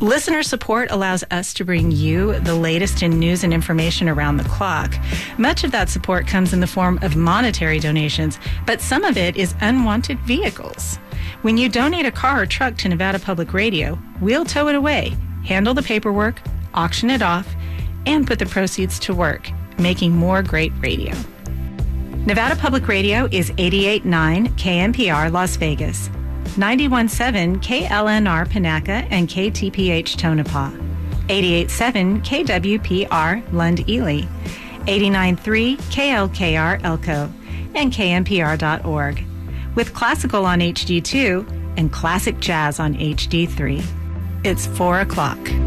Listener support allows us to bring you the latest in news and information around the clock. Much of that support comes in the form of monetary donations, but some of it is unwanted vehicles. When you donate a car or truck to Nevada Public Radio, we'll tow it away, handle the paperwork, auction it off, and put the proceeds to work, making more great radio. Nevada Public Radio is 88.9 KNPR Las Vegas, 91.7 KLNR Panaca and KTPH Tonopah, 88.7 KWPR Lund Ely, 89.3 KLKR Elko, and KNPR.org, with classical on HD2 and classic jazz on HD3. It's 4 o'clock.